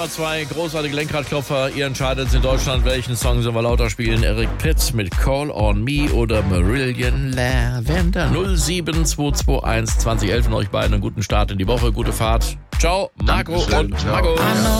Nummer 2, großartige Lenkradklopfer. Ihr entscheidet in Deutschland, welchen Song sollen wir lauter spielen. Eric Prydz mit Call on Me oder Marillion Lavender. 07221 2011 von euch beiden. Einen guten Start in die Woche, gute Fahrt. Ciao, Marco Dankeschön, und ciao. Marco.